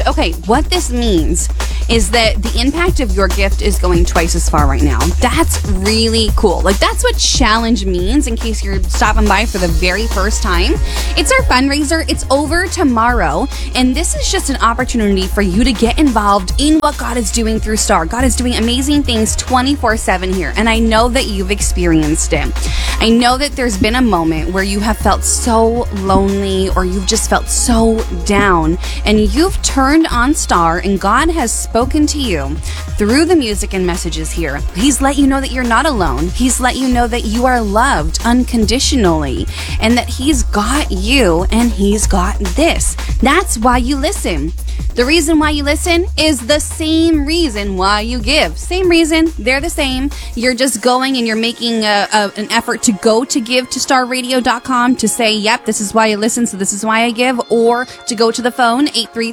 Okay, what this means is that the impact of your gift is going twice as far right now. That's really cool. Like, that's what challenge means, in case you're stopping by for the very first time. It's our fundraiser. It's over tomorrow, and this is just an opportunity for you to get involved in what God is doing through Star. God is doing amazing things 24/7 here, and I know that you've experienced it. I know that there's been a moment where you have felt so lonely, or you've just felt so down, and you've turned on Star, and God has spoken to you through the music and messages here. He's let you know that you're not alone. He's let you know that you are loved unconditionally, and that He's got you and He's got this. That's why you listen. The reason why you listen is the same reason why you give. Same reason. They're the same. You're just going and you're making an effort to go to give to starradio.com to say, yep, this is why I listen, so this is why I give, or to go to the phone,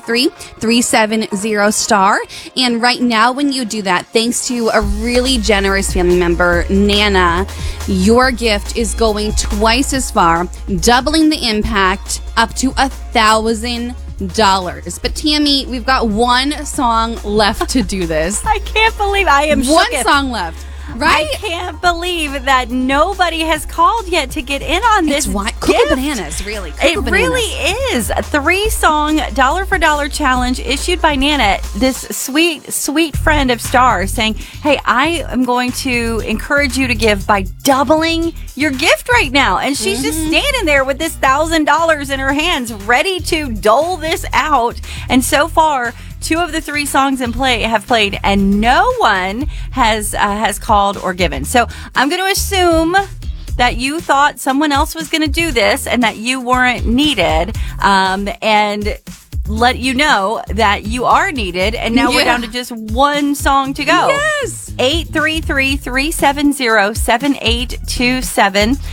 833-370-STAR. And right now, when you do that, thanks to a really generous family member, Nana, your gift is going twice as far, doubling the impact, up to $1,000. But Tammy, we've got one song left to do this. I can't believe I am one shooketh. Song left, right? I can't believe that nobody has called yet to get in on this. Cuckoo bananas, really. It really is a 3-song dollar for dollar challenge issued by Nana, this sweet friend of Star, saying, hey, I am going to encourage you to give by doubling your gift right now. And she's just standing there with this $1,000 in her hands, ready to dole this out. And so far, 2 of the 3 songs in play have played, and no one has called or given. So I'm going to assume that you thought someone else was going to do this and that you weren't needed, and let you know that you are needed. And now we're down to just one song to go. Yes. 833-370-7827.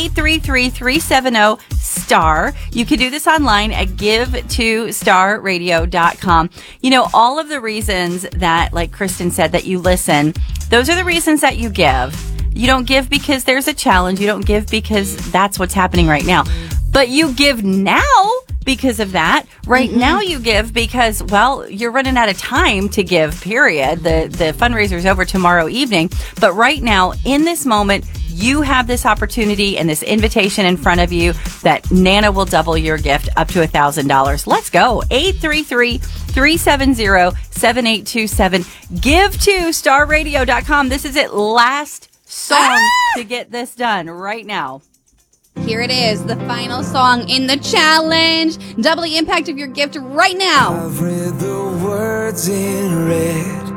833-370-STAR. You can do this online at give2starradio.com. You know, all of the reasons that, like Kristen said, that you listen, those are the reasons that you give. You don't give because there's a challenge. You don't give because that's what's happening right now. But you give now because of that. Right now you give because, well, you're running out of time to give, period. The fundraiser is over tomorrow evening. But right now, in this moment, you have this opportunity and this invitation in front of you that Nana will double your gift up to $1,000. Let's go. 833-370-7827. Give to starradio.com. This is it. Last song to get this done right now. Here it is, the final song in the challenge. Double the impact of your gift right now. I've read the words in red